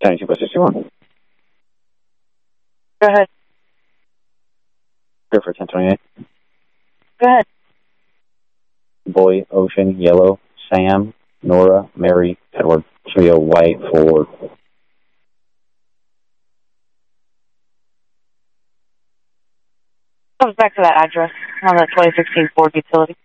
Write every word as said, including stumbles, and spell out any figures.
ninety-two by sixty-one. Go ahead. Here for ten twenty-eight. Go ahead. Boy, Ocean, Yellow, Sam, Nora, Mary, Edward, Trio, White, Ford. Comes back to that address on the twenty sixteen Ford utility.